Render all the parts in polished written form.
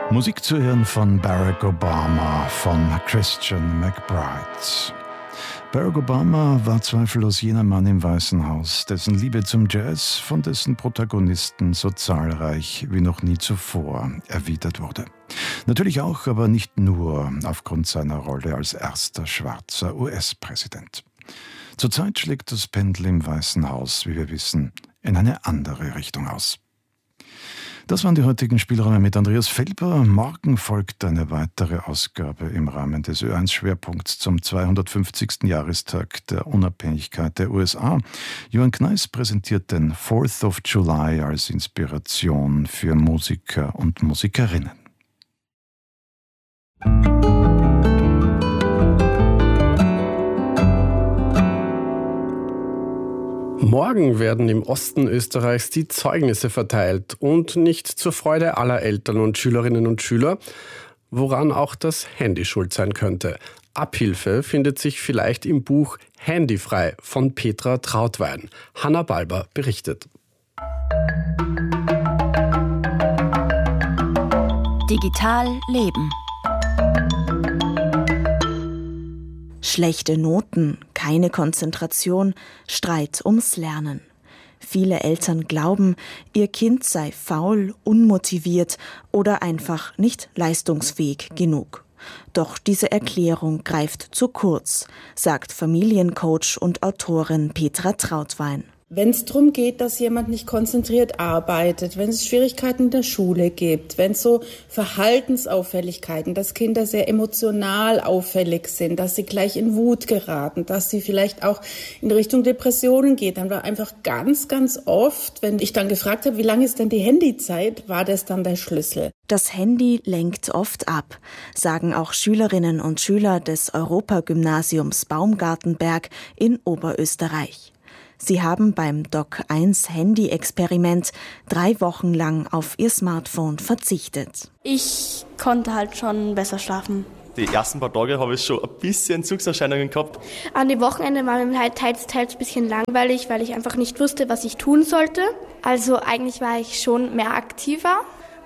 Musik zu hören von Barack Obama, von Christian McBride. Barack Obama war zweifellos jener Mann im Weißen Haus, dessen Liebe zum Jazz von dessen Protagonisten so zahlreich wie noch nie zuvor erwidert wurde. Natürlich auch, aber nicht nur aufgrund seiner Rolle als erster schwarzer US-Präsident. Zurzeit schlägt das Pendel im Weißen Haus, wie wir wissen, in eine andere Richtung aus. Das waren die heutigen Spielräume mit Andreas Felber. Morgen folgt eine weitere Ausgabe im Rahmen des Ö1-Schwerpunkts zum 250. Jahrestag der Unabhängigkeit der USA. Johann Kneiss präsentiert den 4th of July als Inspiration für Musiker und Musikerinnen. Morgen werden im Osten Österreichs die Zeugnisse verteilt und nicht zur Freude aller Eltern und Schülerinnen und Schüler, woran auch das Handy schuld sein könnte. Abhilfe findet sich vielleicht im Buch Handyfrei von Petra Trautwein. Hanna Balber berichtet. Digital leben. Schlechte Noten, keine Konzentration, Streit ums Lernen. Viele Eltern glauben, ihr Kind sei faul, unmotiviert oder einfach nicht leistungsfähig genug. Doch diese Erklärung greift zu kurz, sagt Familiencoach und Autorin Petra Trautwein. Wenn es darum geht, dass jemand nicht konzentriert arbeitet, wenn es Schwierigkeiten in der Schule gibt, wenn es so Verhaltensauffälligkeiten, dass Kinder sehr emotional auffällig sind, dass sie gleich in Wut geraten, dass sie vielleicht auch in Richtung Depressionen geht, dann war einfach ganz, ganz oft, wenn ich dann gefragt habe, wie lange ist denn die Handyzeit, war das dann der Schlüssel. Das Handy lenkt oft ab, sagen auch Schülerinnen und Schüler des Europagymnasiums Baumgartenberg in Oberösterreich. Sie haben beim Doc-1-Handy-Experiment 3 Wochen lang auf ihr Smartphone verzichtet. Ich konnte halt schon besser schlafen. Die ersten paar Tage habe ich schon ein bisschen Entzugserscheinungen gehabt. An den Wochenenden war mir halt teils ein bisschen langweilig, weil ich einfach nicht wusste, was ich tun sollte. Also eigentlich war ich schon mehr aktiver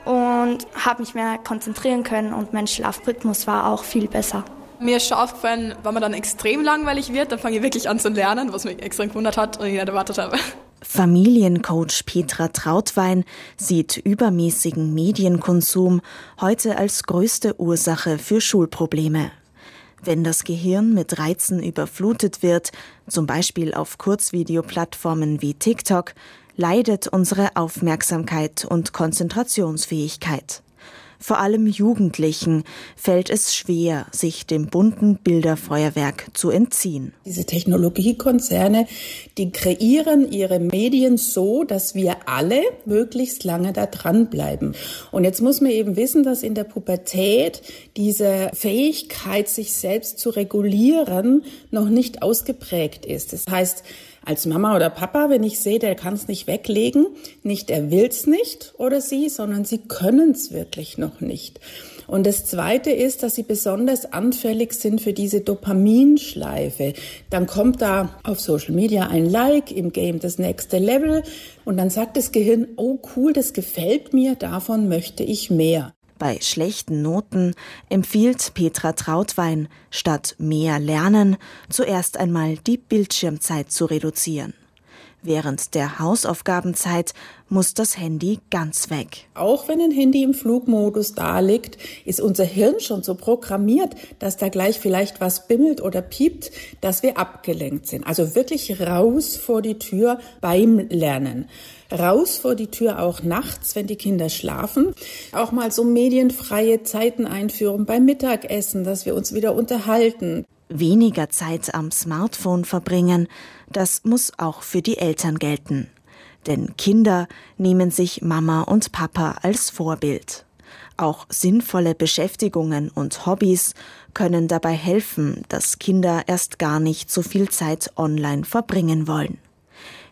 und habe mich mehr konzentrieren können und mein Schlafrhythmus war auch viel besser. Mir ist schon aufgefallen, wenn man dann extrem langweilig wird, dann fange ich wirklich an zu lernen, was mich extrem gewundert hat und ich nicht erwartet habe. Familiencoach Petra Trautwein sieht übermäßigen Medienkonsum heute als größte Ursache für Schulprobleme. Wenn das Gehirn mit Reizen überflutet wird, zum Beispiel auf Kurzvideoplattformen wie TikTok, leidet unsere Aufmerksamkeit und Konzentrationsfähigkeit. Vor allem Jugendlichen fällt es schwer, sich dem bunten Bilderfeuerwerk zu entziehen. Diese Technologiekonzerne, die kreieren ihre Medien so, dass wir alle möglichst lange da dranbleiben. Und jetzt muss man eben wissen, dass in der Pubertät diese Fähigkeit, sich selbst zu regulieren, noch nicht ausgeprägt ist. Das heißt, als Mama oder Papa, wenn ich sehe, der kann es nicht weglegen, nicht er will's nicht oder sie, sondern sie können es wirklich noch nicht. Und das Zweite ist, dass sie besonders anfällig sind für diese Dopaminschleife. Dann kommt da auf Social Media ein Like, im Game das nächste Level und dann sagt das Gehirn, oh cool, das gefällt mir, davon möchte ich mehr. Bei schlechten Noten empfiehlt Petra Trautwein, statt mehr Lernen, zuerst einmal die Bildschirmzeit zu reduzieren. Während der Hausaufgabenzeit muss das Handy ganz weg. Auch wenn ein Handy im Flugmodus da liegt, ist unser Hirn schon so programmiert, dass da gleich vielleicht was bimmelt oder piept, dass wir abgelenkt sind. Also wirklich raus vor die Tür beim Lernen. Raus vor die Tür auch nachts, wenn die Kinder schlafen. Auch mal so medienfreie Zeiten einführen beim Mittagessen, dass wir uns wieder unterhalten. Weniger Zeit am Smartphone verbringen, das muss auch für die Eltern gelten. Denn Kinder nehmen sich Mama und Papa als Vorbild. Auch sinnvolle Beschäftigungen und Hobbys können dabei helfen, dass Kinder erst gar nicht so viel Zeit online verbringen wollen.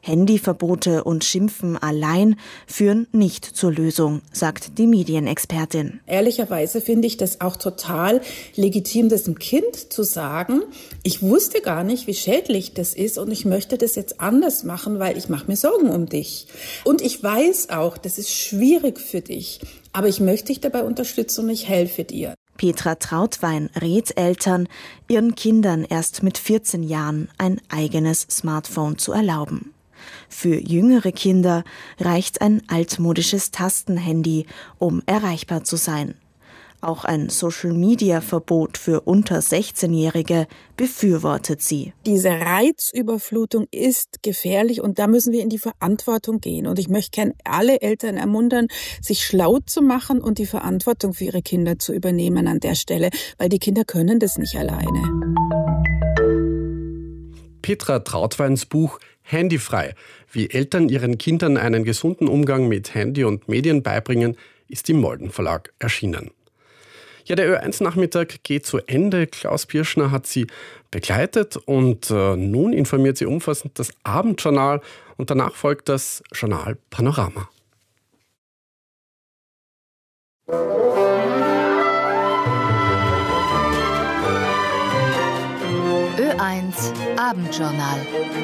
Handyverbote und Schimpfen allein führen nicht zur Lösung, sagt die Medienexpertin. Ehrlicherweise finde ich das auch total legitim, das dem Kind zu sagen, ich wusste gar nicht, wie schädlich das ist und ich möchte das jetzt anders machen, weil ich mache mir Sorgen um dich. Und ich weiß auch, das ist schwierig für dich, aber ich möchte dich dabei unterstützen und ich helfe dir. Petra Trautwein rät Eltern, ihren Kindern erst mit 14 Jahren ein eigenes Smartphone zu erlauben. Für jüngere Kinder reicht ein altmodisches Tastenhandy, um erreichbar zu sein. Auch ein Social-Media-Verbot für unter 16-Jährige befürwortet sie. Diese Reizüberflutung ist gefährlich und da müssen wir in die Verantwortung gehen. Und ich möchte gerne alle Eltern ermuntern, sich schlau zu machen und die Verantwortung für ihre Kinder zu übernehmen an der Stelle, weil die Kinder können das nicht alleine. Petra Trautweins Buch Handyfrei, wie Eltern ihren Kindern einen gesunden Umgang mit Handy und Medien beibringen, ist im Molden Verlag erschienen. Ja, der Ö1-Nachmittag geht zu Ende. Klaus Pirschner hat sie begleitet und nun informiert sie umfassend das Abendjournal und danach folgt das Journal Panorama. Ö1 Abendjournal.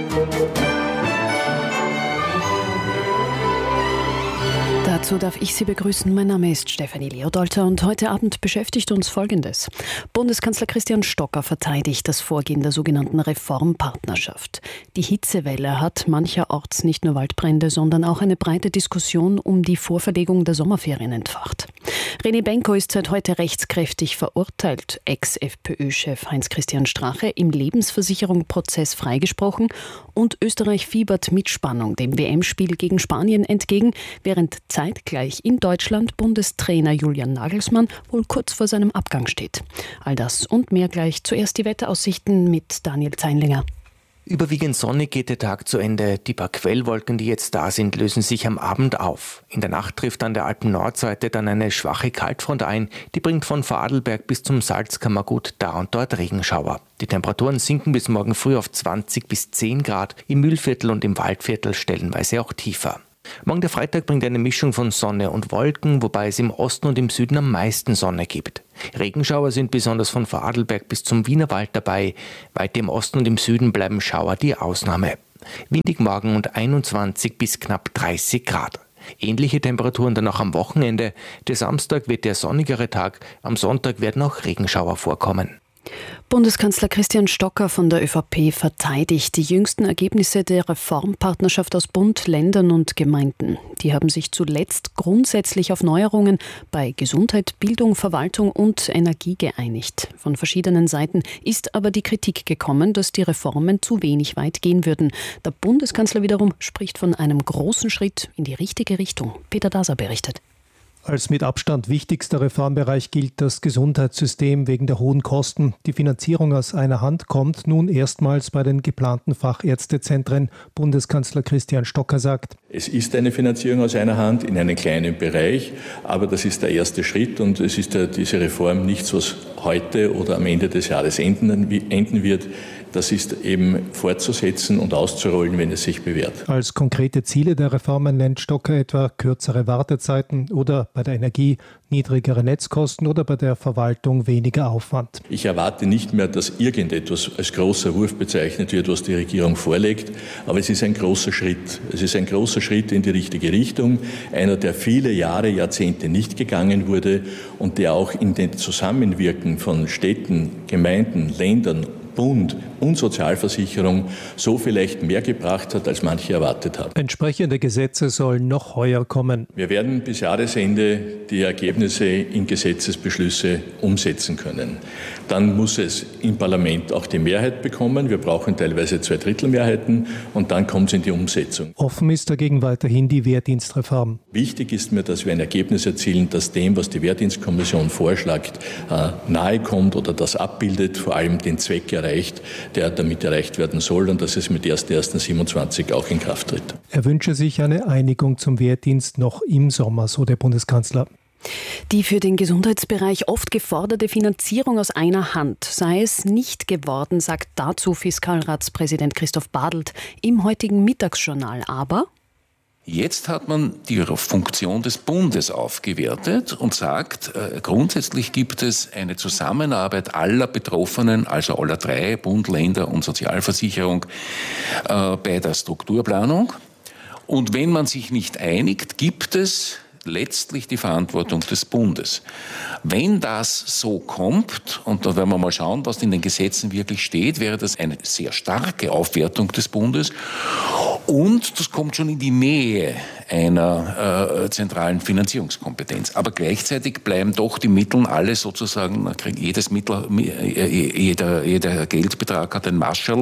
Dazu darf ich Sie begrüßen. Mein Name ist Stefanie Leodolter und heute Abend beschäftigt uns Folgendes. Bundeskanzler Christian Stocker verteidigt das Vorgehen der sogenannten Reformpartnerschaft. Die Hitzewelle hat mancherorts nicht nur Waldbrände, sondern auch eine breite Diskussion um die Vorverlegung der Sommerferien entfacht. René Benko ist seit heute rechtskräftig verurteilt. Ex-FPÖ-Chef Heinz-Christian Strache im Lebensversicherungsprozess freigesprochen und Österreich fiebert mit Spannung dem WM-Spiel gegen Spanien entgegen, während zeitgleich in Deutschland Bundestrainer Julian Nagelsmann wohl kurz vor seinem Abgang steht. All das und mehr gleich. Zuerst die Wetteraussichten mit Daniel Zeinlinger. Überwiegend sonnig geht der Tag zu Ende. Die paar Quellwolken, die jetzt da sind, lösen sich am Abend auf. In der Nacht trifft an der Alpen-Nordseite dann eine schwache Kaltfront ein. Die bringt von Vorarlberg bis zum Salzkammergut da und dort Regenschauer. Die Temperaturen sinken bis morgen früh auf 20 bis 10 Grad, im Mühlviertel und im Waldviertel stellenweise auch tiefer. Morgen der Freitag bringt eine Mischung von Sonne und Wolken, wobei es im Osten und im Süden am meisten Sonne gibt. Regenschauer sind besonders von Vorarlberg bis zum Wienerwald dabei. Weiter im Osten und im Süden bleiben Schauer die Ausnahme. Windig morgen und 21 bis knapp 30 Grad. Ähnliche Temperaturen dann auch am Wochenende. Der Samstag wird der sonnigere Tag, am Sonntag werden auch Regenschauer vorkommen. Bundeskanzler Christian Stocker von der ÖVP verteidigt die jüngsten Ergebnisse der Reformpartnerschaft aus Bund, Ländern und Gemeinden. Die haben sich zuletzt grundsätzlich auf Neuerungen bei Gesundheit, Bildung, Verwaltung und Energie geeinigt. Von verschiedenen Seiten ist aber die Kritik gekommen, dass die Reformen zu wenig weit gehen würden. Der Bundeskanzler wiederum spricht von einem großen Schritt in die richtige Richtung. Peter Daser berichtet. Als mit Abstand wichtigster Reformbereich gilt das Gesundheitssystem wegen der hohen Kosten. Die Finanzierung aus einer Hand kommt nun erstmals bei den geplanten Fachärztezentren. Bundeskanzler Christian Stocker sagt: Es ist eine Finanzierung aus einer Hand in einem kleinen Bereich, aber das ist der erste Schritt und es ist diese Reform nichts, was heute oder am Ende des Jahres enden wird. Das ist eben fortzusetzen und auszurollen, wenn es sich bewährt. Als konkrete Ziele der Reformen nennt Stocker etwa kürzere Wartezeiten oder bei der Energie niedrigere Netzkosten oder bei der Verwaltung weniger Aufwand. Ich erwarte nicht mehr, dass irgendetwas als großer Wurf bezeichnet wird, was die Regierung vorlegt, aber es ist ein großer Schritt. Es ist ein großer Schritt in die richtige Richtung, einer, der viele Jahre, Jahrzehnte nicht gegangen wurde und der auch in den Zusammenwirken von Städten, Gemeinden, Ländern, Bund und Sozialversicherung so vielleicht mehr gebracht hat, als manche erwartet haben. Entsprechende Gesetze sollen noch heuer kommen. Wir werden bis Jahresende die Ergebnisse in Gesetzesbeschlüsse umsetzen können. Dann muss es im Parlament auch die Mehrheit bekommen. Wir brauchen teilweise 2/3 Mehrheiten und dann kommt es in die Umsetzung. Offen ist dagegen weiterhin die Wehrdienstreform. Wichtig ist mir, dass wir ein Ergebnis erzielen, das dem, was die Wehrdienstkommission vorschlägt, nahe kommt oder das abbildet, vor allem den Zweck erreicht, der damit erreicht werden soll und dass es mit 1.1.27 auch in Kraft tritt. Er wünsche sich eine Einigung zum Wehrdienst noch im Sommer, so der Bundeskanzler. Die für den Gesundheitsbereich oft geforderte Finanzierung aus einer Hand sei es nicht geworden, sagt dazu Fiskalratspräsident Christoph Badelt im heutigen Mittagsjournal. Aber jetzt hat man die Funktion des Bundes aufgewertet und sagt, grundsätzlich gibt es eine Zusammenarbeit aller Betroffenen, also aller drei, Bund, Länder und Sozialversicherung, bei der Strukturplanung. Und wenn man sich nicht einigt, gibt es letztlich die Verantwortung des Bundes. Wenn das so kommt, und da werden wir mal schauen, was in den Gesetzen wirklich steht, wäre das eine sehr starke Aufwertung des Bundes und das kommt schon in die Nähe einer zentralen Finanzierungskompetenz. Aber gleichzeitig bleiben doch die Mittel alle sozusagen, jeder Geldbetrag hat ein Marschall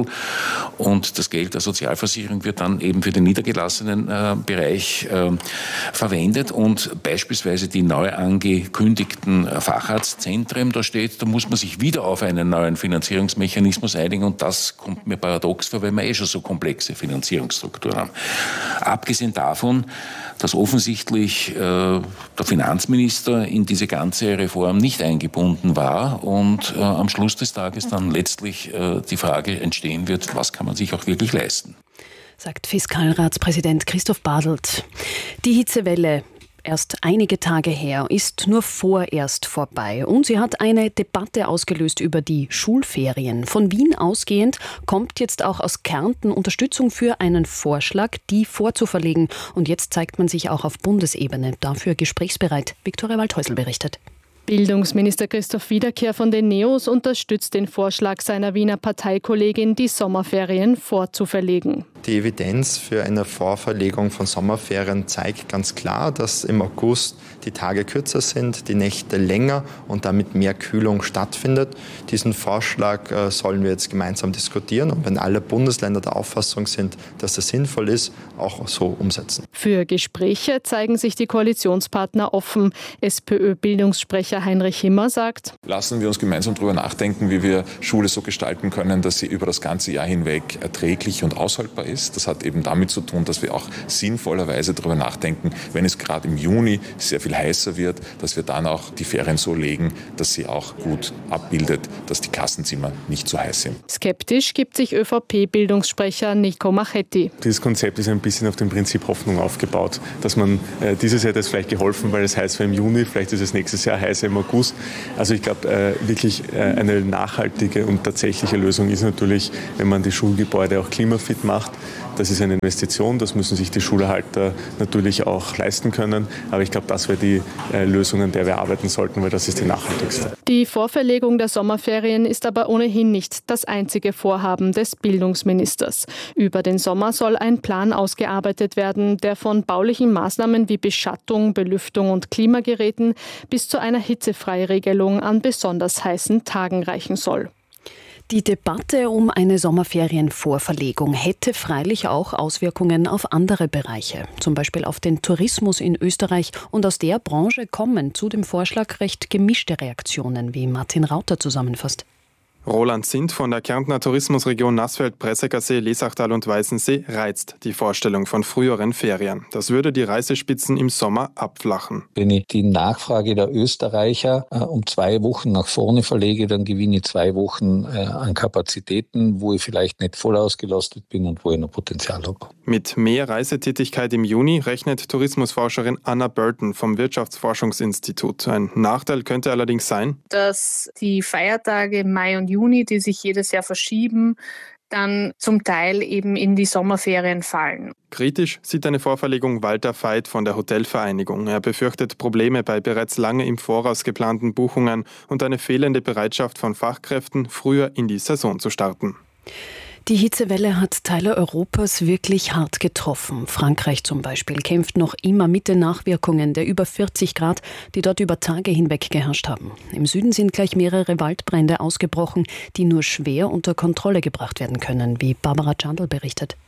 und das Geld der Sozialversicherung wird dann eben für den niedergelassenen Bereich verwendet und beispielsweise die neu angekündigten Facharztzentren, da steht, da muss man sich wieder auf einen neuen Finanzierungsmechanismus einigen und das kommt mir paradox vor, weil wir schon so komplexe Finanzierungsstrukturen haben. Abgesehen davon, dass offensichtlich der Finanzminister in diese ganze Reform nicht eingebunden war und am Schluss des Tages dann letztlich die Frage entstehen wird, was kann man sich auch wirklich leisten. Sagt Fiskalratspräsident Christoph Badelt. Die Hitzewelle, erst einige Tage her, ist nur vorerst vorbei und sie hat eine Debatte ausgelöst über die Schulferien. Von Wien ausgehend kommt jetzt auch aus Kärnten Unterstützung für einen Vorschlag, die vorzuverlegen. Und jetzt zeigt man sich auch auf Bundesebene dafür gesprächsbereit. Viktoria Waldhäusl berichtet. Bildungsminister Christoph Wiederkehr von den NEOS unterstützt den Vorschlag seiner Wiener Parteikollegin, die Sommerferien vorzuverlegen. Die Evidenz für eine Vorverlegung von Sommerferien zeigt ganz klar, dass im August die Tage kürzer sind, die Nächte länger und damit mehr Kühlung stattfindet. Diesen Vorschlag sollen wir jetzt gemeinsam diskutieren und wenn alle Bundesländer der Auffassung sind, dass es sinnvoll ist, auch so umsetzen. Für Gespräche zeigen sich die Koalitionspartner offen. SPÖ-Bildungssprecher Heinrich Himmer sagt: Lassen wir uns gemeinsam darüber nachdenken, wie wir Schule so gestalten können, dass sie über das ganze Jahr hinweg erträglich und aushaltbar ist. Das hat eben damit zu tun, dass wir auch sinnvollerweise darüber nachdenken, wenn es gerade im Juni sehr viel heißer wird, dass wir dann auch die Ferien so legen, dass sie auch gut abbildet, dass die Klassenzimmer nicht zu heiß sind. Skeptisch gibt sich ÖVP-Bildungssprecher Nico Machetti. Dieses Konzept ist ein bisschen auf dem Prinzip Hoffnung aufgebaut, dass man dieses Jahr das vielleicht geholfen, weil es heiß war im Juni, vielleicht ist es nächstes Jahr heißer im August. Also ich glaube, wirklich eine nachhaltige und tatsächliche Lösung ist natürlich, wenn man die Schulgebäude auch klimafit macht. Das ist eine Investition, das müssen sich die Schulerhalter natürlich auch leisten können. Aber ich glaube, das wäre die Lösung, an der wir arbeiten sollten, weil das ist die nachhaltigste. Die Vorverlegung der Sommerferien ist aber ohnehin nicht das einzige Vorhaben des Bildungsministers. Über den Sommer soll ein Plan ausgearbeitet werden, der von baulichen Maßnahmen wie Beschattung, Belüftung und Klimageräten bis zu einer Hitzefreiregelung an besonders heißen Tagen reichen soll. Die Debatte um eine Sommerferienvorverlegung hätte freilich auch Auswirkungen auf andere Bereiche, zum Beispiel auf den Tourismus in Österreich. Und aus der Branche kommen zu dem Vorschlag recht gemischte Reaktionen, wie Martin Rauter zusammenfasst. Roland Sindt von der Kärntner Tourismusregion Nassfeld, Presseggersee, Lesachtal und Weißensee reizt die Vorstellung von früheren Ferien. Das würde die Reisespitzen im Sommer abflachen. Wenn ich die Nachfrage der Österreicher um 2 Wochen nach vorne verlege, dann gewinne ich 2 Wochen an Kapazitäten, wo ich vielleicht nicht voll ausgelastet bin und wo ich noch Potenzial habe. Mit mehr Reisetätigkeit im Juni rechnet Tourismusforscherin Anna Burton vom Wirtschaftsforschungsinstitut. Ein Nachteil könnte allerdings sein, dass die Feiertage Mai und Juni, die sich jedes Jahr verschieben, dann zum Teil eben in die Sommerferien fallen. Kritisch sieht eine Vorverlegung Walter Veit von der Hotelvereinigung. Er befürchtet Probleme bei bereits lange im Voraus geplanten Buchungen und eine fehlende Bereitschaft von Fachkräften, früher in die Saison zu starten. Die Hitzewelle hat Teile Europas wirklich hart getroffen. Frankreich zum Beispiel kämpft noch immer mit den Nachwirkungen der über 40 Grad, die dort über Tage hinweg geherrscht haben. Im Süden sind gleich mehrere Waldbrände ausgebrochen, die nur schwer unter Kontrolle gebracht werden können, wie Barbara Chandl berichtet.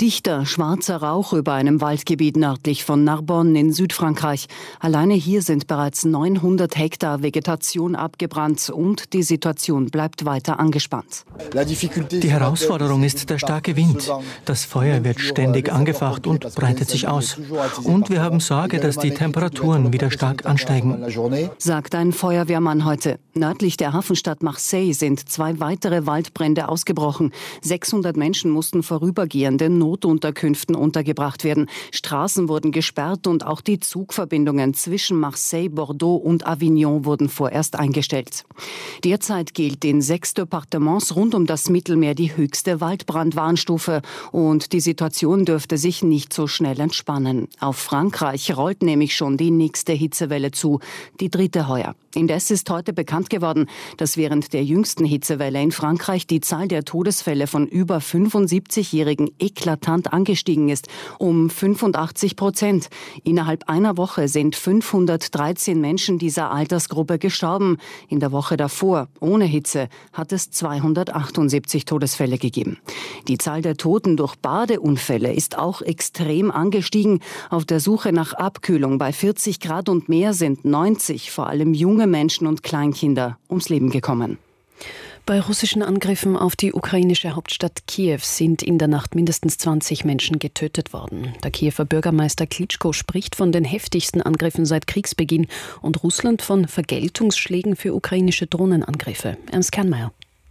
Dichter schwarzer Rauch über einem Waldgebiet nördlich von Narbonne in Südfrankreich. Alleine hier sind bereits 900 Hektar Vegetation abgebrannt und die Situation bleibt weiter angespannt. Die Herausforderung ist der starke Wind. Das Feuer wird ständig angefacht und breitet sich aus. Und wir haben Sorge, dass die Temperaturen wieder stark ansteigen, sagt ein Feuerwehrmann heute. Nördlich der Hafenstadt Marseille sind 2 weitere Waldbrände ausgebrochen. 600 Menschen mussten vorübergehend in Notunterkünften untergebracht werden. Straßen wurden gesperrt und auch die Zugverbindungen zwischen Marseille, Bordeaux und Avignon wurden vorerst eingestellt. Derzeit gilt in 6 Departements rund um das Mittelmeer die höchste Waldbrandwarnstufe und die Situation dürfte sich nicht so schnell entspannen. Auf Frankreich rollt nämlich schon die nächste Hitzewelle zu, die 3. heuer. Indes ist heute bekannt geworden, dass während der jüngsten Hitzewelle in Frankreich die Zahl der Todesfälle von über 75-Jährigen eklatant angestiegen ist, um 85%. Innerhalb einer Woche sind 513 Menschen dieser Altersgruppe gestorben. In der Woche davor, ohne Hitze, hat es 278 Todesfälle gegeben. Die Zahl der Toten durch Badeunfälle ist auch extrem angestiegen. Auf der Suche nach Abkühlung bei 40 Grad und mehr sind 90, vor allem junge Menschen und Kleinkinder, ums Leben gekommen. Bei russischen Angriffen auf die ukrainische Hauptstadt Kiew sind in der Nacht mindestens 20 Menschen getötet worden. Der Kiewer Bürgermeister Klitschko spricht von den heftigsten Angriffen seit Kriegsbeginn und Russland von Vergeltungsschlägen für ukrainische Drohnenangriffe. Ernst Kernmeier.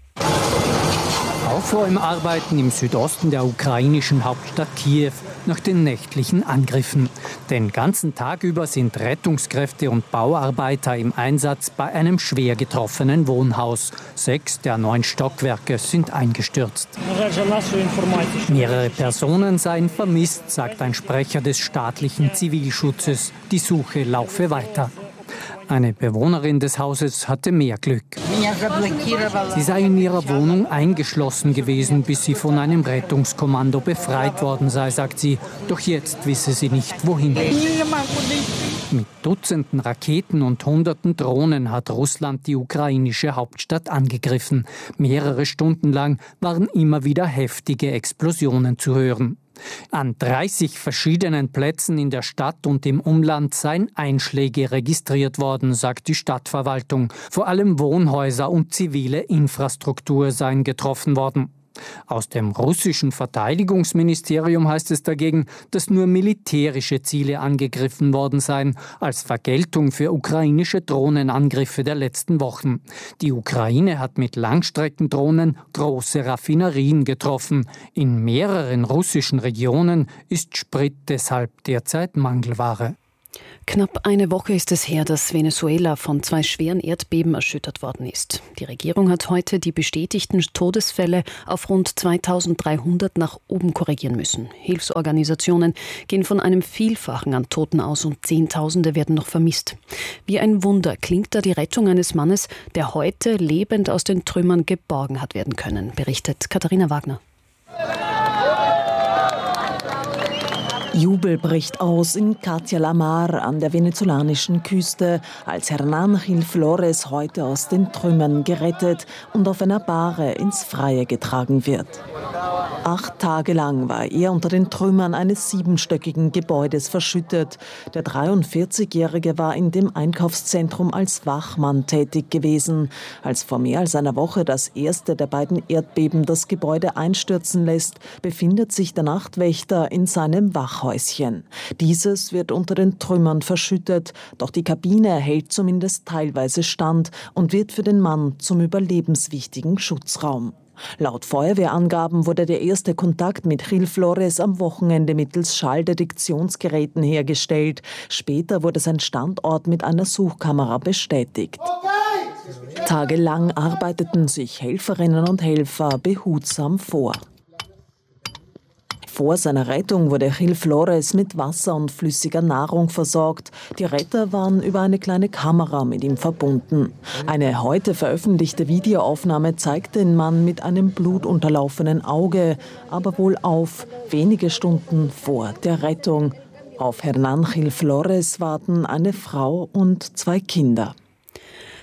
Aufräumarbeiten im Südosten der ukrainischen Hauptstadt Kiew nach den nächtlichen Angriffen. Den ganzen Tag über sind Rettungskräfte und Bauarbeiter im Einsatz bei einem schwer getroffenen Wohnhaus. 6 der 9 Stockwerke sind eingestürzt. Mehrere Personen seien vermisst, sagt ein Sprecher des staatlichen Zivilschutzes. Die Suche laufe weiter. Eine Bewohnerin des Hauses hatte mehr Glück. Sie sei in ihrer Wohnung eingeschlossen gewesen, bis sie von einem Rettungskommando befreit worden sei, sagt sie. Doch jetzt wisse sie nicht, wohin. Mit Dutzenden Raketen und Hunderten Drohnen hat Russland die ukrainische Hauptstadt angegriffen. Mehrere Stunden lang waren immer wieder heftige Explosionen zu hören. An 30 verschiedenen Plätzen in der Stadt und im Umland seien Einschläge registriert worden, sagt die Stadtverwaltung. Vor allem Wohnhäuser und zivile Infrastruktur seien getroffen worden. Aus dem russischen Verteidigungsministerium heißt es dagegen, dass nur militärische Ziele angegriffen worden seien, als Vergeltung für ukrainische Drohnenangriffe der letzten Wochen. Die Ukraine hat mit Langstreckendrohnen große Raffinerien getroffen. In mehreren russischen Regionen ist Sprit deshalb derzeit Mangelware. Knapp eine Woche ist es her, dass Venezuela von 2 schweren Erdbeben erschüttert worden ist. Die Regierung hat heute die bestätigten Todesfälle auf rund 2300 nach oben korrigieren müssen. Hilfsorganisationen gehen von einem Vielfachen an Toten aus und Zehntausende werden noch vermisst. Wie ein Wunder klingt da die Rettung eines Mannes, der heute lebend aus den Trümmern geborgen hat werden können, berichtet Katharina Wagner. Jubel bricht aus in Catia la Mar an der venezolanischen Küste, als Hernán Gil Flores heute aus den Trümmern gerettet und auf einer Bahre ins Freie getragen wird. 8 Tage lang war er unter den Trümmern eines 7-stöckigen Gebäudes verschüttet. Der 43-Jährige war in dem Einkaufszentrum als Wachmann tätig gewesen. Als vor mehr als einer Woche das erste der beiden Erdbeben das Gebäude einstürzen lässt, befindet sich der Nachtwächter in seinem Wachhäuschen. Dieses wird unter den Trümmern verschüttet, doch die Kabine hält zumindest teilweise stand und wird für den Mann zum überlebenswichtigen Schutzraum. Laut Feuerwehrangaben wurde der erste Kontakt mit Gil Flores am Wochenende mittels Schalldetektionsgeräten hergestellt. Später wurde sein Standort mit einer Suchkamera bestätigt. Tagelang arbeiteten sich Helferinnen und Helfer behutsam vor. Vor seiner Rettung wurde Gil Flores mit Wasser und flüssiger Nahrung versorgt. Die Retter waren über eine kleine Kamera mit ihm verbunden. Eine heute veröffentlichte Videoaufnahme zeigt den Mann mit einem blutunterlaufenen Auge, aber wohlauf, wenige Stunden vor der Rettung. Auf Hernán Gil Flores warten eine Frau und 2 Kinder.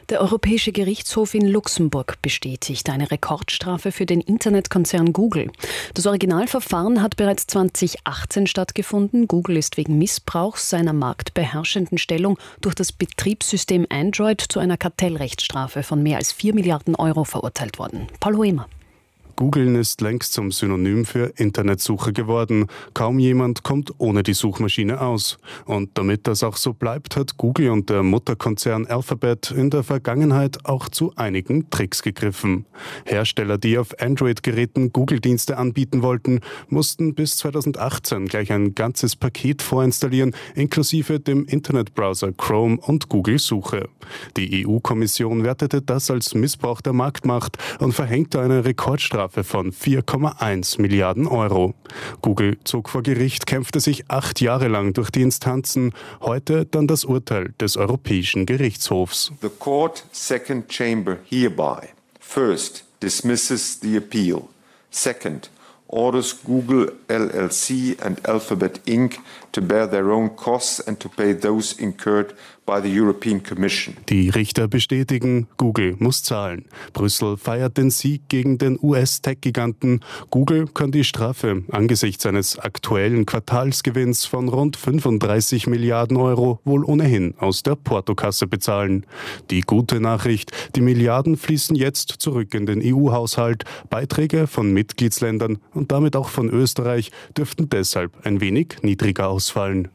Der Europäische Gerichtshof in Luxemburg bestätigt eine Rekordstrafe für den Internetkonzern Google. Das Originalverfahren hat bereits 2018 stattgefunden. Google ist wegen Missbrauchs seiner marktbeherrschenden Stellung durch das Betriebssystem Android zu einer Kartellrechtsstrafe von mehr als 4 Milliarden Euro verurteilt worden. Paul Hoemer. Googlen ist längst zum Synonym für Internetsuche geworden. Kaum jemand kommt ohne die Suchmaschine aus. Und damit das auch so bleibt, hat Google und der Mutterkonzern Alphabet in der Vergangenheit auch zu einigen Tricks gegriffen. Hersteller, die auf Android-Geräten Google-Dienste anbieten wollten, mussten bis 2018 gleich ein ganzes Paket vorinstallieren, inklusive dem Internetbrowser Chrome und Google-Suche. Die EU-Kommission wertete das als Missbrauch der Marktmacht und verhängte eine Rekordstrafe von 4,1 Milliarden Euro. Google zog vor Gericht, kämpfte sich 8 Jahre lang durch die Instanzen. Heute dann das Urteil des Europäischen Gerichtshofs. The court second chamber hereby first dismisses the appeal. Second, orders Google LLC and Alphabet Inc. to bear their own costs and to pay those incurred by the European Commission. Die Richter bestätigen, Google muss zahlen. Brüssel feiert den Sieg gegen den US-Tech-Giganten. Google kann die Strafe angesichts eines aktuellen Quartalsgewinns von rund 35 Milliarden Euro wohl ohnehin aus der Portokasse bezahlen. Die gute Nachricht, die Milliarden fließen jetzt zurück in den EU-Haushalt. Beiträge von Mitgliedsländern und damit auch von Österreich dürften deshalb ein wenig niedriger ausfallen.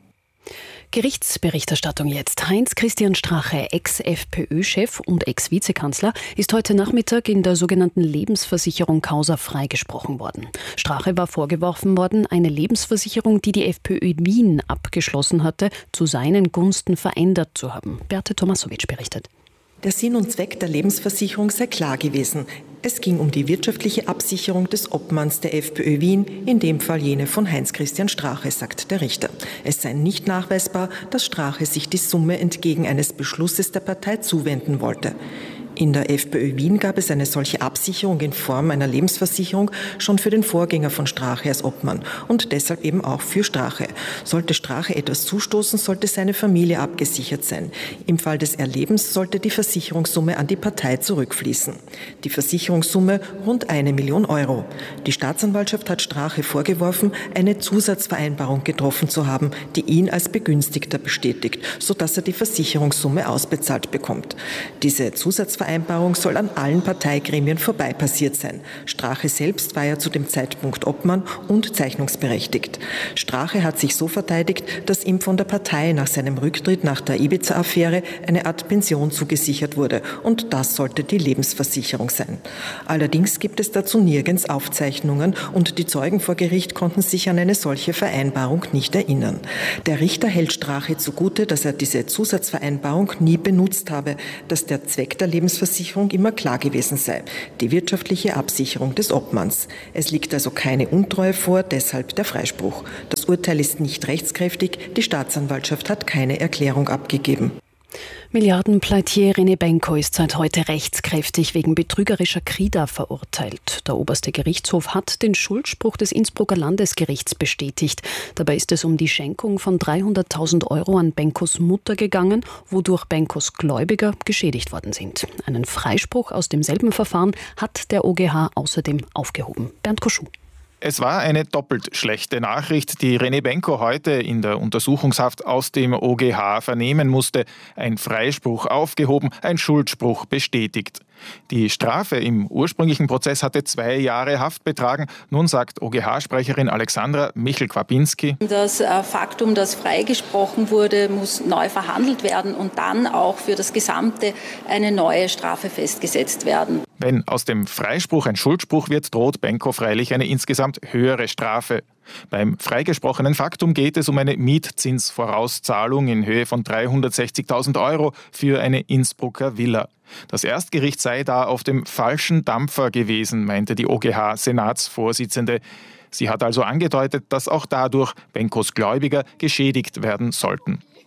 Gerichtsberichterstattung jetzt. Heinz-Christian Strache, Ex-FPÖ-Chef und Ex-Vizekanzler, ist heute Nachmittag in der sogenannten Lebensversicherung Causa freigesprochen worden. Strache war vorgeworfen worden, eine Lebensversicherung, die die FPÖ Wien abgeschlossen hatte, zu seinen Gunsten verändert zu haben. Beate Tomasowitsch berichtet. Der Sinn und Zweck der Lebensversicherung sei klar gewesen. Es ging um die wirtschaftliche Absicherung des Obmanns der FPÖ Wien, in dem Fall jene von Heinz-Christian Strache, sagt der Richter. Es sei nicht nachweisbar, dass Strache sich die Summe entgegen eines Beschlusses der Partei zuwenden wollte. In der FPÖ Wien gab es eine solche Absicherung in Form einer Lebensversicherung schon für den Vorgänger von Strache als Obmann und deshalb eben auch für Strache. Sollte Strache etwas zustoßen, sollte seine Familie abgesichert sein. Im Fall des Erlebens sollte die Versicherungssumme an die Partei zurückfließen. Die Versicherungssumme rund 1 Million Euro. Die Staatsanwaltschaft hat Strache vorgeworfen, eine Zusatzvereinbarung getroffen zu haben, die ihn als Begünstigter bestätigt, sodass er die Versicherungssumme ausbezahlt bekommt. Diese Zusatzvereinbarung soll an allen Parteigremien vorbei passiert sein. Strache selbst war ja zu dem Zeitpunkt Obmann und zeichnungsberechtigt. Strache hat sich so verteidigt, dass ihm von der Partei nach seinem Rücktritt nach der Ibiza-Affäre eine Art Pension zugesichert wurde. Und das sollte die Lebensversicherung sein. Allerdings gibt es dazu nirgends Aufzeichnungen und die Zeugen vor Gericht konnten sich an eine solche Vereinbarung nicht erinnern. Der Richter hält Strache zugute, dass er diese Zusatzvereinbarung nie benutzt habe, dass der Zweck der Lebensversicherung immer klar gewesen sei, die wirtschaftliche Absicherung des Obmanns. Es liegt also keine Untreue vor, deshalb der Freispruch. Das Urteil ist nicht rechtskräftig, die Staatsanwaltschaft hat keine Erklärung abgegeben. Milliardenpleitier René Benko ist seit heute rechtskräftig wegen betrügerischer Krida verurteilt. Der oberste Gerichtshof hat den Schuldspruch des Innsbrucker Landesgerichts bestätigt. Dabei ist es um die Schenkung von 300.000 Euro an Benkos Mutter gegangen, wodurch Benkos Gläubiger geschädigt worden sind. Einen Freispruch aus demselben Verfahren hat der OGH außerdem aufgehoben. Bernd Koschuh. Es war eine doppelt schlechte Nachricht, die René Benko heute in der Untersuchungshaft aus dem OGH vernehmen musste. Ein Freispruch aufgehoben, ein Schuldspruch bestätigt. Die Strafe im ursprünglichen Prozess hatte 2 Jahre Haft betragen. Nun sagt OGH-Sprecherin Alexandra Michel-Kwapinski: Das Faktum, dass freigesprochen wurde, muss neu verhandelt werden und dann auch für das Gesamte eine neue Strafe festgesetzt werden. Wenn aus dem Freispruch ein Schuldspruch wird, droht Benko freilich eine insgesamt höhere Strafe. Beim freigesprochenen Faktum geht es um eine Mietzinsvorauszahlung in Höhe von 360.000 Euro für eine Innsbrucker Villa. Das Erstgericht sei da auf dem falschen Dampfer gewesen, meinte die OGH-Senatsvorsitzende. Sie hat also angedeutet, dass auch dadurch Benkos Gläubiger geschädigt werden sollten.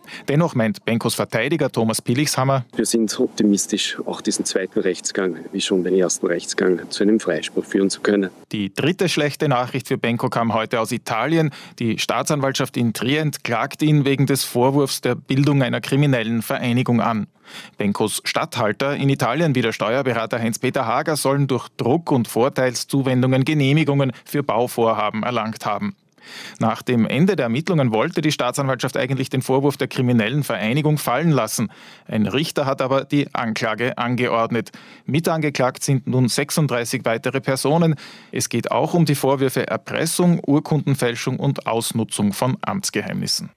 Dennoch meint Benkos Verteidiger Thomas Pilichshammer: Wir sind optimistisch, auch diesen zweiten Rechtsgang, wie schon den ersten Rechtsgang, zu einem Freispruch führen zu können. Die dritte schlechte Nachricht für Benko kam heute aus Italien. Die Staatsanwaltschaft in Trient klagt ihn wegen des Vorwurfs der Bildung einer kriminellen Vereinigung an. Benkos Statthalter in Italien wie der Steuerberater Heinz-Peter Hager sollen durch Druck und Vorteilszuwendungen Genehmigungen für Bauvorhaben erlangt haben. Nach dem Ende der Ermittlungen wollte die Staatsanwaltschaft eigentlich den Vorwurf der kriminellen Vereinigung fallen lassen. Ein Richter hat aber die Anklage angeordnet. Mitangeklagt sind nun 36 weitere Personen. Es geht auch um die Vorwürfe Erpressung, Urkundenfälschung und Ausnutzung von Amtsgeheimnissen.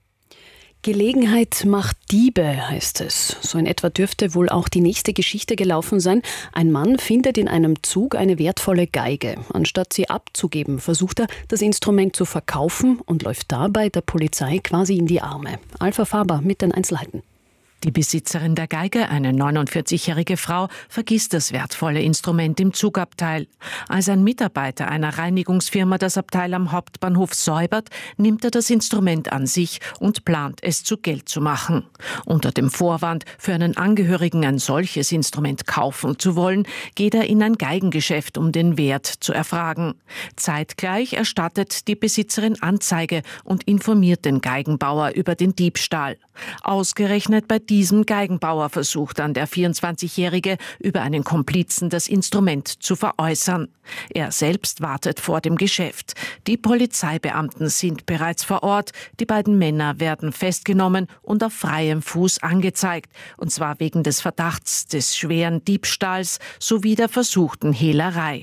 Gelegenheit macht Diebe, heißt es. So in etwa dürfte wohl auch die nächste Geschichte gelaufen sein. Ein Mann findet in einem Zug eine wertvolle Geige. Anstatt sie abzugeben, versucht er, das Instrument zu verkaufen und läuft dabei der Polizei quasi in die Arme. Alpha Faber mit den Einzelheiten. Die Besitzerin der Geige, eine 49-jährige Frau, vergisst das wertvolle Instrument im Zugabteil. Als ein Mitarbeiter einer Reinigungsfirma das Abteil am Hauptbahnhof säubert, nimmt er das Instrument an sich und plant, es zu Geld zu machen. Unter dem Vorwand, für einen Angehörigen ein solches Instrument kaufen zu wollen, geht er in ein Geigengeschäft, um den Wert zu erfragen. Zeitgleich erstattet die Besitzerin Anzeige und informiert den Geigenbauer über den Diebstahl. Ausgerechnet bei diesem Geigenbauer versucht dann der 24-Jährige über einen Komplizen das Instrument zu veräußern. Er selbst wartet vor dem Geschäft. Die Polizeibeamten sind bereits vor Ort. Die beiden Männer werden festgenommen und auf freiem Fuß angezeigt. Und zwar wegen des Verdachts des schweren Diebstahls sowie der versuchten Hehlerei.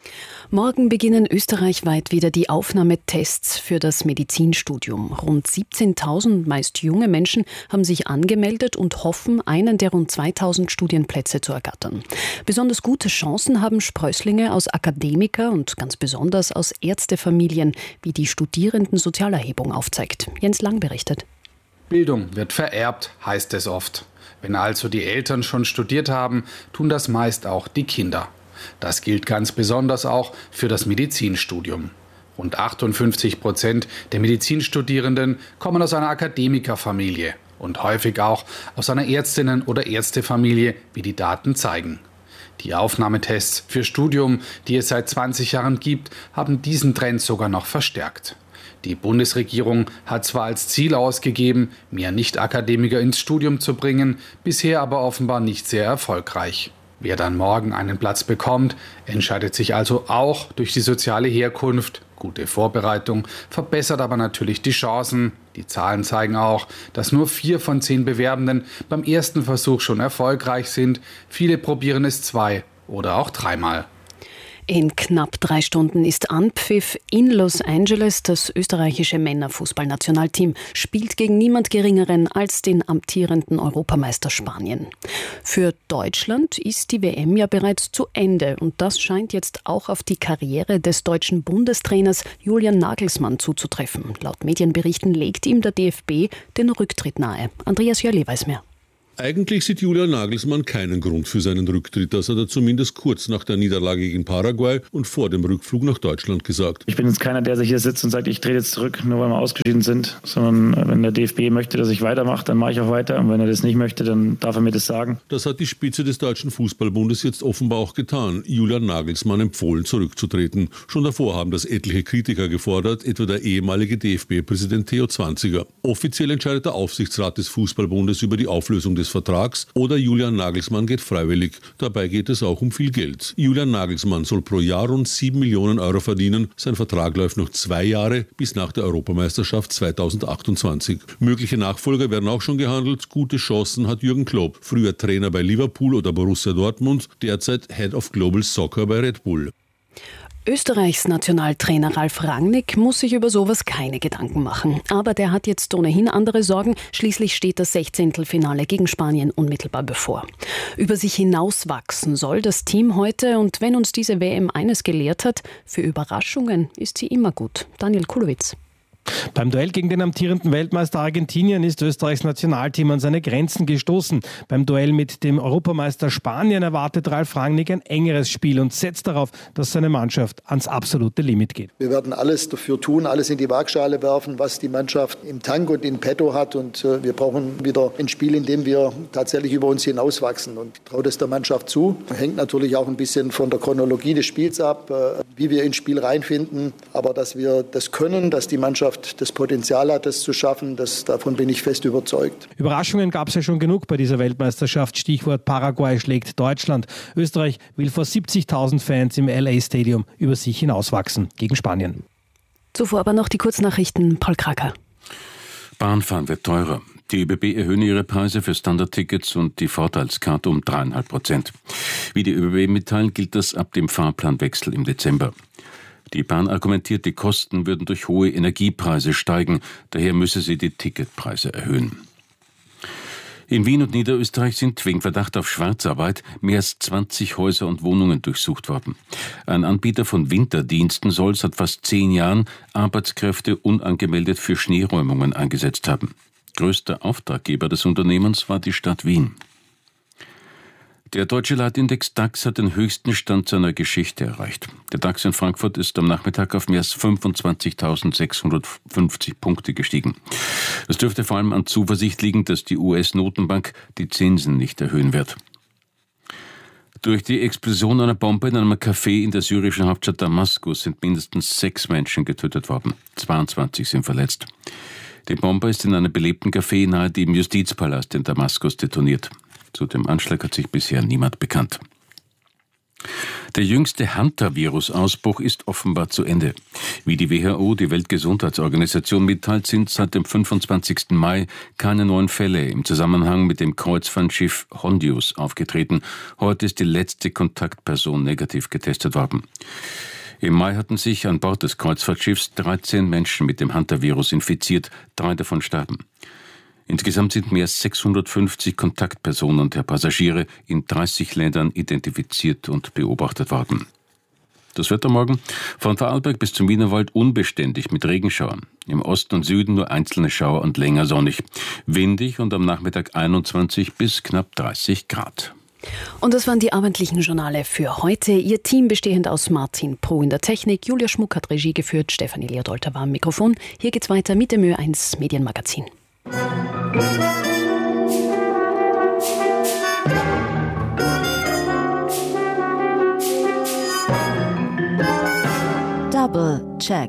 Morgen beginnen österreichweit wieder die Aufnahmetests für das Medizinstudium. Rund 17.000, meist junge Menschen, haben sich angemeldet und hoffen, einen der rund 2.000 Studienplätze zu ergattern. Besonders gute Chancen haben Sprösslinge aus Akademiker- und ganz besonders aus Ärztefamilien, wie die Studierendensozialerhebung aufzeigt. Jens Lang berichtet. Bildung wird vererbt, heißt es oft. Wenn also die Eltern schon studiert haben, tun das meist auch die Kinder. Das gilt ganz besonders auch für das Medizinstudium. Rund 58% der Medizinstudierenden kommen aus einer Akademikerfamilie und häufig auch aus einer Ärztinnen- oder Ärztefamilie, wie die Daten zeigen. Die Aufnahmetests für Studium, die es seit 20 Jahren gibt, haben diesen Trend sogar noch verstärkt. Die Bundesregierung hat zwar als Ziel ausgegeben, mehr Nicht-Akademiker ins Studium zu bringen, bisher aber offenbar nicht sehr erfolgreich. Wer dann morgen einen Platz bekommt, entscheidet sich also auch durch die soziale Herkunft. Gute Vorbereitung verbessert aber natürlich die Chancen. Die Zahlen zeigen auch, dass nur 4 von 10 Bewerbenden beim ersten Versuch schon erfolgreich sind. Viele probieren es 2 oder auch 3-mal. In knapp 3 Stunden ist Anpfiff in Los Angeles. Das österreichische Männerfußballnationalteam spielt gegen niemand Geringeren als den amtierenden Europameister Spanien. Für Deutschland ist die WM ja bereits zu Ende und das scheint jetzt auch auf die Karriere des deutschen Bundestrainers Julian Nagelsmann zuzutreffen. Laut Medienberichten legt ihm der DFB den Rücktritt nahe. Andreas Jörli weiß mehr. Eigentlich sieht Julian Nagelsmann keinen Grund für seinen Rücktritt. Das hat er zumindest kurz nach der Niederlage gegen Paraguay und vor dem Rückflug nach Deutschland gesagt. Ich bin jetzt keiner, der sich hier sitzt und sagt, ich trete jetzt zurück, nur weil wir ausgeschieden sind. Sondern wenn der DFB möchte, dass ich weitermache, dann mache ich auch weiter. Und wenn er das nicht möchte, dann darf er mir das sagen. Das hat die Spitze des Deutschen Fußballbundes jetzt offenbar auch getan. Julian Nagelsmann empfohlen, zurückzutreten. Schon davor haben das etliche Kritiker gefordert, etwa der ehemalige DFB-Präsident Theo Zwanziger. Offiziell entscheidet der Aufsichtsrat des Fußballbundes über die Auflösung des Vertrags oder Julian Nagelsmann geht freiwillig. Dabei geht es auch um viel Geld. Julian Nagelsmann soll pro Jahr rund 7 Millionen Euro verdienen. Sein Vertrag läuft noch 2 Jahre bis nach der Europameisterschaft 2028. Mögliche Nachfolger werden auch schon gehandelt. Gute Chancen hat Jürgen Klopp, früher Trainer bei Liverpool oder Borussia Dortmund, derzeit Head of Global Soccer bei Red Bull. Österreichs Nationaltrainer Ralf Rangnick muss sich über sowas keine Gedanken machen. Aber der hat jetzt ohnehin andere Sorgen. Schließlich steht das 16. gegen Spanien unmittelbar bevor. Über sich hinauswachsen soll das Team heute. Und wenn uns diese WM eines gelehrt hat, für Überraschungen ist sie immer gut. Daniel Kulowitz. Beim Duell gegen den amtierenden Weltmeister Argentinien ist Österreichs Nationalteam an seine Grenzen gestoßen. Beim Duell mit dem Europameister Spanien erwartet Ralf Rangnick ein engeres Spiel und setzt darauf, dass seine Mannschaft ans absolute Limit geht. Wir werden alles dafür tun, alles in die Waagschale werfen, was die Mannschaft im Tank und in petto hat. Und wir brauchen wieder ein Spiel, in dem wir tatsächlich über uns hinauswachsen. Und ich traue das der Mannschaft zu. Hängt natürlich auch ein bisschen von der Chronologie des Spiels ab, wie wir ins Spiel reinfinden. Aber dass wir das können, dass die Mannschaft das Potenzial hat, das zu schaffen, davon bin ich fest überzeugt. Überraschungen gab es ja schon genug bei dieser Weltmeisterschaft. Stichwort Paraguay schlägt Deutschland. Österreich will vor 70.000 Fans im LA Stadium über sich hinauswachsen gegen Spanien. Zuvor aber noch die Kurznachrichten. Paul Kracker. Bahnfahren wird teurer. Die ÖBB erhöhen ihre Preise für Standardtickets und die Vorteilskarte um 3,5%. Wie die ÖBB mitteilen, gilt das ab dem Fahrplanwechsel im Dezember. Die Bahn argumentiert, die Kosten würden durch hohe Energiepreise steigen, daher müsse sie die Ticketpreise erhöhen. In Wien und Niederösterreich sind wegen Verdacht auf Schwarzarbeit mehr als 20 Häuser und Wohnungen durchsucht worden. Ein Anbieter von Winterdiensten soll seit fast 10 Jahren Arbeitskräfte unangemeldet für Schneeräumungen eingesetzt haben. Größter Auftraggeber des Unternehmens war die Stadt Wien. Der deutsche Leitindex DAX hat den höchsten Stand seiner Geschichte erreicht. Der DAX in Frankfurt ist am Nachmittag auf mehr als 25.650 Punkte gestiegen. Das dürfte vor allem an Zuversicht liegen, dass die US-Notenbank die Zinsen nicht erhöhen wird. Durch die Explosion einer Bombe in einem Café in der syrischen Hauptstadt Damaskus sind mindestens 6 Menschen getötet worden. 22 sind verletzt. Die Bombe ist in einem belebten Café nahe dem Justizpalast in Damaskus detoniert. Zu dem Anschlag hat sich bisher niemand bekannt. Der jüngste Hantavirus-Ausbruch ist offenbar zu Ende. Wie die WHO, die Weltgesundheitsorganisation, mitteilt, sind seit dem 25. Mai keine neuen Fälle im Zusammenhang mit dem Kreuzfahrtschiff Hondius aufgetreten. Heute ist die letzte Kontaktperson negativ getestet worden. Im Mai hatten sich an Bord des Kreuzfahrtschiffs 13 Menschen mit dem Hantavirus infiziert, 3 davon starben. Insgesamt sind mehr als 650 Kontaktpersonen der Passagiere in 30 Ländern identifiziert und beobachtet worden. Das Wetter morgen: von Vorarlberg bis zum Wienerwald unbeständig mit Regenschauern. Im Osten und Süden nur einzelne Schauer und länger sonnig. Windig und am Nachmittag 21 bis knapp 30 Grad. Und das waren die abendlichen Journale für heute. Ihr Team bestehend aus Martin Pro in der Technik, Julia Schmuck hat Regie geführt, Stefanie Leodolter war am Mikrofon. Hier geht's weiter mit dem Ö1 Medienmagazin. Double Check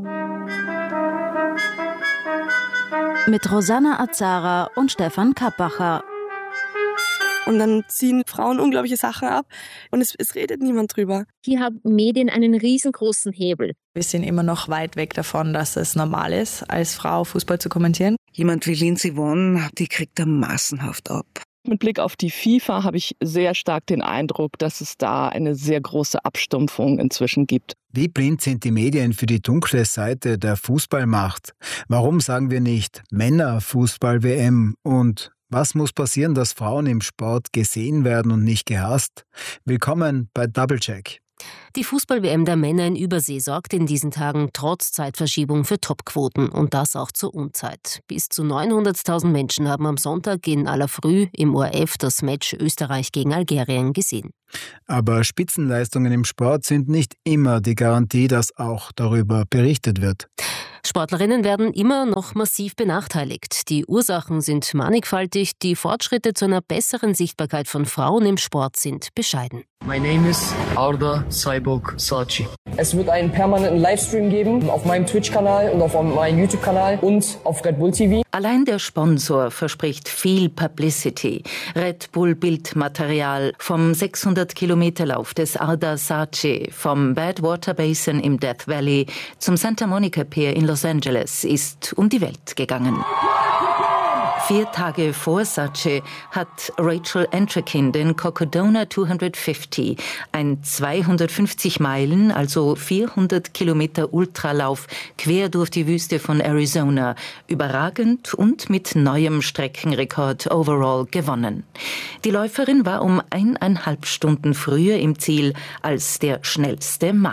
mit Rosanna Azara und Stefan Kappacher. Und dann ziehen Frauen unglaubliche Sachen ab und es redet niemand drüber. Hier haben Medien einen riesengroßen Hebel. Wir sind immer noch weit weg davon, dass es normal ist, als Frau Fußball zu kommentieren. Jemand wie Lindsey Vonn, die kriegt da massenhaft ab. Mit Blick auf die FIFA habe ich sehr stark den Eindruck, dass es da eine sehr große Abstumpfung inzwischen gibt. Wie blind sind die Medien für die dunkle Seite der Fußballmacht? Warum sagen wir nicht Männerfußball-WM und was muss passieren, dass Frauen im Sport gesehen werden und nicht gehasst? Willkommen bei Doublecheck. Die Fußball-WM der Männer in Übersee sorgt in diesen Tagen trotz Zeitverschiebung für Topquoten und das auch zur Unzeit. Bis zu 900.000 Menschen haben am Sonntag in aller Früh im ORF das Match Österreich gegen Algerien gesehen. Aber Spitzenleistungen im Sport sind nicht immer die Garantie, dass auch darüber berichtet wird. Sportlerinnen werden immer noch massiv benachteiligt. Die Ursachen sind mannigfaltig, die Fortschritte zu einer besseren Sichtbarkeit von Frauen im Sport sind bescheiden. My name is Arda Cyborg Saatchi. Es wird einen permanenten Livestream geben auf meinem Twitch-Kanal und auf meinem YouTube-Kanal und auf Red Bull TV. Allein der Sponsor verspricht viel Publicity. Red Bull Bildmaterial vom 600-Kilometer-Lauf des Arda Saatchi, vom Badwater Basin im Death Valley zum Santa Monica Pier in Los Angeles ist um die Welt gegangen. 4 Tage vor Saatchi hat Rachel Entrekin den Cocodona 250, ein 250 Meilen, also 400 Kilometer Ultralauf quer durch die Wüste von Arizona, überragend und mit neuem Streckenrekord overall gewonnen. Die Läuferin war um 1,5 Stunden früher im Ziel als der schnellste Mann.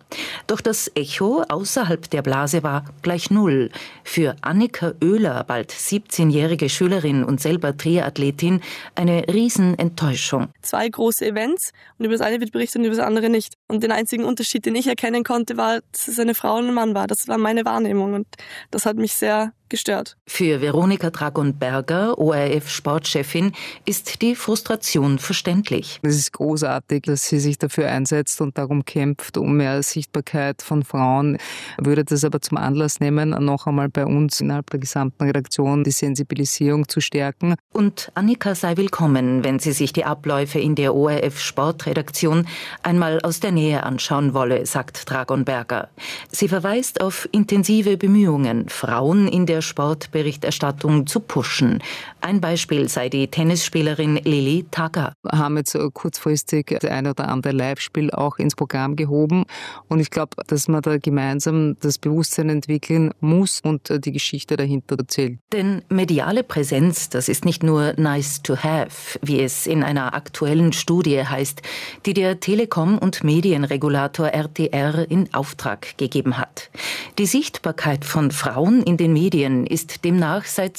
Doch das Echo außerhalb der Blase war gleich null. Für Annika Oehler, bald 17-jährige Schülerin und selber Triathletin, eine Riesenenttäuschung. 2 große Events und über das eine wird berichtet und über das andere nicht. Und den einzigen Unterschied, den ich erkennen konnte, war, dass es eine Frau und ein Mann war. Das war meine Wahrnehmung und das hat mich sehr gestört. Für Veronika Dragon-Berger, ORF-Sportchefin, ist die Frustration verständlich. Es ist großartig, dass sie sich dafür einsetzt und darum kämpft, um mehr Sichtbarkeit von Frauen. Ich würde das aber zum Anlass nehmen, noch einmal bei uns innerhalb der gesamten Redaktion die Sensibilisierung zu stärken. Und Annika sei willkommen, wenn sie sich die Abläufe in der ORF-Sportredaktion einmal aus der Nähe anschauen wolle, sagt Dragon-Berger. Sie verweist auf intensive Bemühungen, Frauen in der Sportberichterstattung zu pushen. Ein Beispiel sei die Tennisspielerin Lili Tagger. Wir haben jetzt kurzfristig das ein oder andere Live-Spiel auch ins Programm gehoben. Und ich glaube, dass man da gemeinsam das Bewusstsein entwickeln muss und die Geschichte dahinter erzählen. Denn mediale Präsenz, das ist nicht nur nice to have, wie es in einer aktuellen Studie heißt, die der Telekom- und Medienregulator RTR in Auftrag gegeben hat. Die Sichtbarkeit von Frauen in den Medien ist demnach seit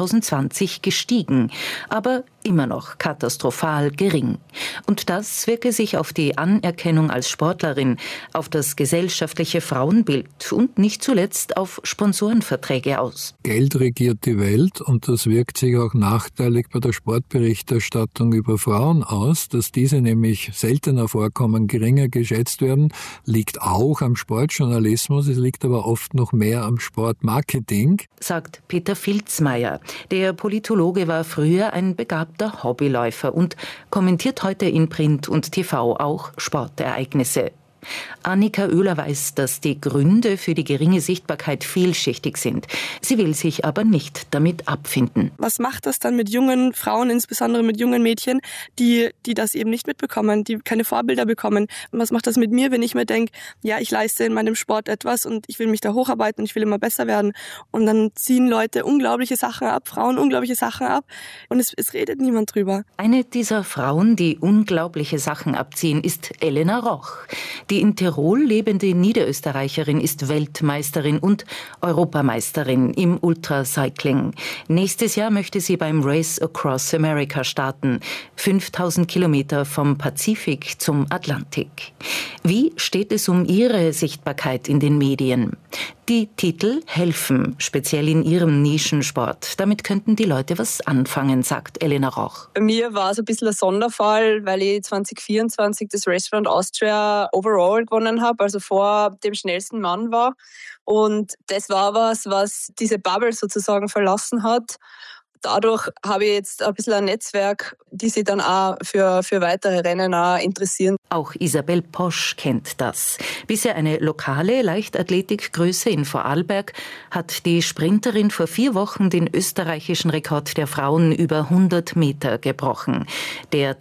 2020 gestiegen, aber immer noch katastrophal gering. Und das wirke sich auf die Anerkennung als Sportlerin, auf das gesellschaftliche Frauenbild und nicht zuletzt auf Sponsorenverträge aus. Geld regiert die Welt und das wirkt sich auch nachteilig bei der Sportberichterstattung über Frauen aus, dass diese nämlich seltener vorkommen, geringer geschätzt werden, liegt auch am Sportjournalismus, es liegt aber oft noch mehr am Sportmarketing. Sagt Peter Filzmeier. Der Politologe war früher ein begabter Hobbyläufer und kommentiert heute in Print und TV auch Sportereignisse. Annika Oehler weiß, dass die Gründe für die geringe Sichtbarkeit vielschichtig sind. Sie will sich aber nicht damit abfinden. Was macht das dann mit jungen Frauen, insbesondere mit jungen Mädchen, die das eben nicht mitbekommen, die keine Vorbilder bekommen? Und was macht das mit mir, wenn ich mir denke, ja, ich leiste in meinem Sport etwas und ich will mich da hocharbeiten und ich will immer besser werden. Und dann ziehen Leute unglaubliche Sachen ab, Frauen unglaubliche Sachen ab und es redet niemand drüber. Eine dieser Frauen, die unglaubliche Sachen abziehen, ist Elena Roch. Die in Tirol lebende Niederösterreicherin ist Weltmeisterin und Europameisterin im Ultracycling. Nächstes Jahr möchte sie beim Race Across America starten. 5000 Kilometer vom Pazifik zum Atlantik. Wie steht es um ihre Sichtbarkeit in den Medien? Die Titel helfen, speziell in ihrem Nischensport. Damit könnten die Leute was anfangen, sagt Elena Roch. Bei mir war es ein bisschen ein Sonderfall, weil ich 2024 das Restaurant Austria Overall gewonnen habe, also vor dem schnellsten Mann war. Und das war was diese Bubble sozusagen verlassen hat. Dadurch habe ich jetzt ein bisschen ein Netzwerk, die sich dann auch für weitere Rennen auch interessieren. Auch Isabel Posch kennt das. Bisher eine lokale Leichtathletikgröße in Vorarlberg hat die Sprinterin vor 4 Wochen den österreichischen Rekord der Frauen über 100 Meter gebrochen, der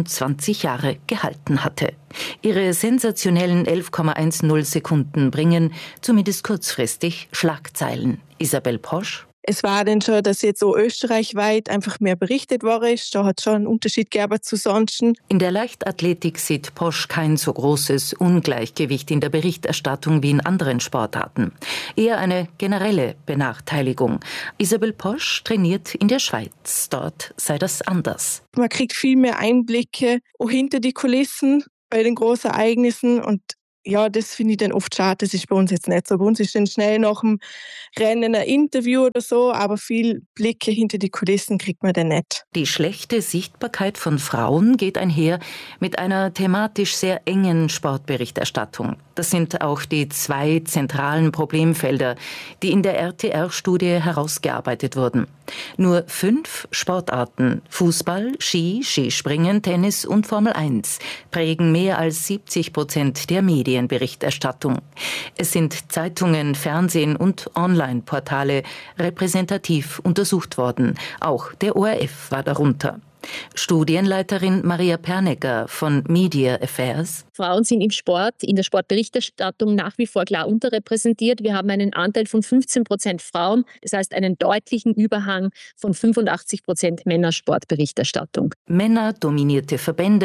23 Jahre gehalten hatte. Ihre sensationellen 11,10 Sekunden bringen, zumindest kurzfristig, Schlagzeilen. Isabel Posch. Es war dann schon, dass jetzt so österreichweit einfach mehr berichtet worden ist. Da hat es schon einen Unterschied gegeben zu sonst. In der Leichtathletik sieht Posch kein so großes Ungleichgewicht in der Berichterstattung wie in anderen Sportarten. Eher eine generelle Benachteiligung. Isabel Posch trainiert in der Schweiz. Dort sei das anders. Man kriegt viel mehr Einblicke auch hinter die Kulissen bei den großen Ereignissen und ja, das finde ich dann oft schade. Das ist bei uns jetzt nicht so. Bei uns ist dann schnell nach dem Rennen ein Interview oder so, aber viel Blicke hinter die Kulissen kriegt man dann nicht. Die schlechte Sichtbarkeit von Frauen geht einher mit einer thematisch sehr engen Sportberichterstattung. Das sind auch die 2 zentralen Problemfelder, die in der RTR-Studie herausgearbeitet wurden. Nur 5 Sportarten, Fußball, Ski, Skispringen, Tennis und Formel 1, prägen mehr als 70% der Medienberichterstattung. Es sind Zeitungen, Fernsehen und Online-Portale repräsentativ untersucht worden. Auch der ORF war darunter. Studienleiterin Maria Pernecker von Media Affairs. Frauen sind im Sport, in der Sportberichterstattung nach wie vor klar unterrepräsentiert. Wir haben einen Anteil von 15% Frauen, das heißt einen deutlichen Überhang von 85% Männersportberichterstattung. Männerdominierte Verbände,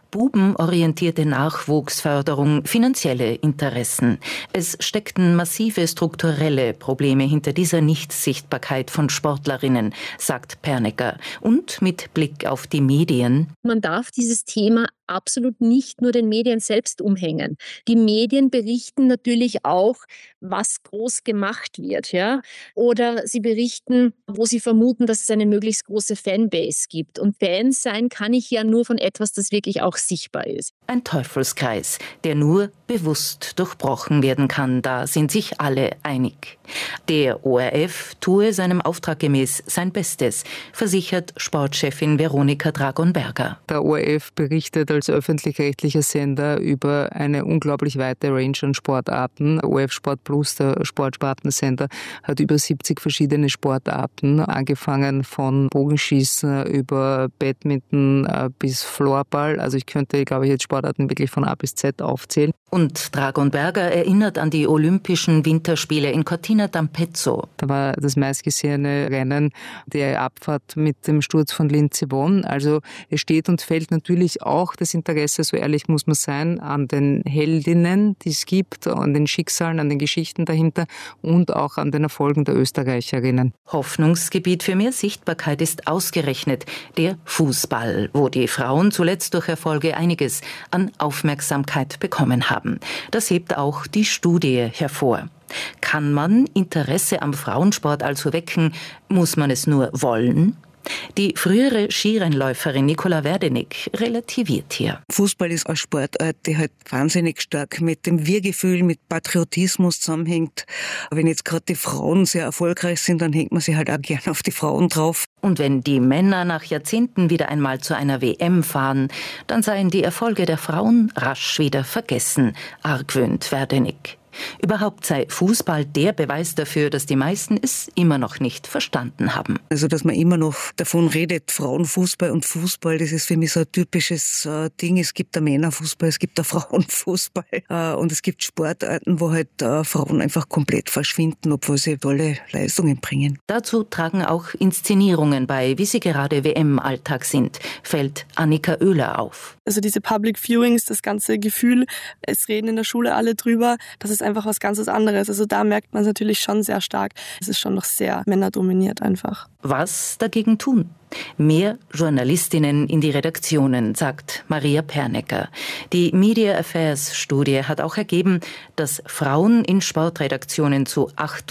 bubenorientierte Nachwuchsförderung, finanzielle Interessen. Es steckten massive strukturelle Probleme hinter dieser Nichtsichtbarkeit von Sportlerinnen, sagt Pernecker. Und mit Blick auf die Medien: Man darf dieses Thema absolut nicht nur den Medien selbst umhängen. Die Medien berichten natürlich auch, was groß gemacht wird, ja? Oder sie berichten, wo sie vermuten, dass es eine möglichst große Fanbase gibt. Und Fan sein kann ich ja nur von etwas, das wirklich auch sichtbar ist. Ein Teufelskreis, der nur bewusst durchbrochen werden kann, da sind sich alle einig. Der ORF tue seinem Auftrag gemäß sein Bestes, versichert Sportchefin Veronika Dragon-Berger. Der ORF berichtet als öffentlich-rechtlicher Sender über eine unglaublich weite Range an Sportarten. ORF Sport Plus, der Sportspartensender, hat über 70 verschiedene Sportarten, angefangen von Bogenschießen über Badminton bis Floorball. Also ich könnte, glaube ich, jetzt Sportarten wirklich von A bis Z aufzählen. Und Dragon-Berger erinnert an die Olympischen Winterspiele in Cortina d'Ampezzo. Da war das meistgesehene Rennen der Abfahrt mit dem Sturz von Lindsey Vonn. Also es steht und fällt natürlich auch das Interesse, so ehrlich muss man sein, an den Heldinnen, die es gibt, an den Schicksalen, an den Geschichten dahinter und auch an den Erfolgen der Österreicherinnen. Hoffnungsgebiet für mehr Sichtbarkeit ist ausgerechnet der Fußball, wo die Frauen zuletzt durch Erfolge einiges an Aufmerksamkeit bekommen haben. Das hebt auch die Studie hervor. Kann man Interesse am Frauensport also wecken, muss man es nur wollen? Die frühere Skirennläuferin Nicola Werdenig relativiert hier. Fußball ist eine Sportart, die halt wahnsinnig stark mit dem Wir-Gefühl, mit Patriotismus zusammenhängt. Wenn jetzt gerade die Frauen sehr erfolgreich sind, dann hängt man sich halt auch gerne auf die Frauen drauf. Und wenn die Männer nach Jahrzehnten wieder einmal zu einer WM fahren, dann seien die Erfolge der Frauen rasch wieder vergessen, argwöhnt Werdenig. Überhaupt sei Fußball der Beweis dafür, dass die meisten es immer noch nicht verstanden haben. Also, dass man immer noch davon redet, Frauenfußball und Fußball, das ist für mich so ein typisches Ding. Es gibt da Männerfußball, es gibt da Frauenfußball und es gibt Sportarten, wo halt Frauen einfach komplett verschwinden, obwohl sie tolle Leistungen bringen. Dazu tragen auch Inszenierungen bei, wie sie gerade WM-Alltag sind, fällt Annika Oehler auf. Also diese Public Viewings, das ganze Gefühl, es reden in der Schule alle drüber, das ist einfach was ganz anderes. Also da merkt man es natürlich schon sehr stark. Es ist schon noch sehr männerdominiert einfach. Was dagegen tun? Mehr Journalistinnen in die Redaktionen, sagt Maria Pernecker. Die Media Affairs Studie hat auch ergeben, dass Frauen in Sportredaktionen zu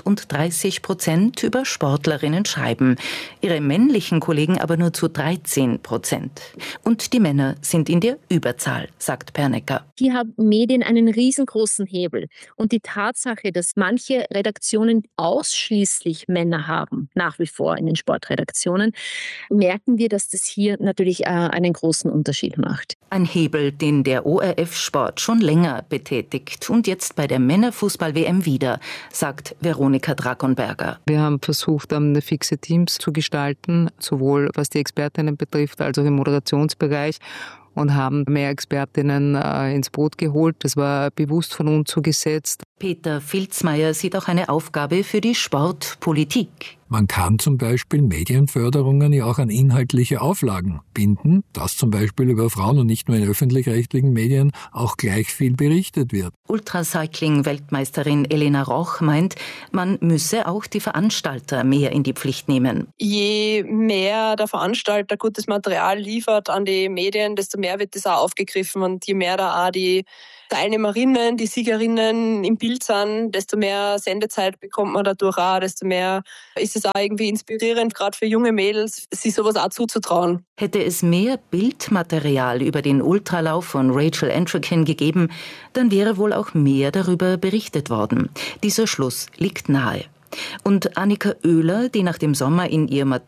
38% über Sportlerinnen schreiben, ihre männlichen Kollegen aber nur zu 13%. Und die Männer sind in der Überzahl, sagt Pernecker. Hier haben Medien einen riesengroßen Hebel. Und die Tatsache, dass manche Redaktionen ausschließlich Männer haben, nach wie vor in den Sportredaktionen, merken wir, dass das hier natürlich einen großen Unterschied macht. Ein Hebel, den der ORF-Sport schon länger betätigt und jetzt bei der Männerfußball-WM wieder, sagt Veronika Dragon-Berger. Wir haben versucht, fixe Teams zu gestalten, sowohl was die Expertinnen betrifft, als auch im Moderationsbereich, und haben mehr Expertinnen ins Boot geholt. Das war bewusst von uns so gesetzt. Peter Filzmeier sieht auch eine Aufgabe für die Sportpolitik. Man kann zum Beispiel Medienförderungen ja auch an inhaltliche Auflagen binden, dass zum Beispiel über Frauen und nicht nur in öffentlich-rechtlichen Medien auch gleich viel berichtet wird. Ultracycling-Weltmeisterin Elena Roch meint, man müsse auch die Veranstalter mehr in die Pflicht nehmen. Je mehr der Veranstalter gutes Material liefert an die Medien, desto mehr wird das auch aufgegriffen. Und je mehr da auch die Teilnehmerinnen, die Siegerinnen im Bild sind, desto mehr Sendezeit bekommt man dadurch auch, desto mehr ist es auch irgendwie inspirierend, gerade für junge Mädels, sich sowas auch zuzutrauen. Hätte es mehr Bildmaterial über den Ultralauf von Rachel Entrekin gegeben, dann wäre wohl auch mehr darüber berichtet worden. Dieser Schluss liegt nahe. Und Annika Oehler, die nach dem Sommer in ihr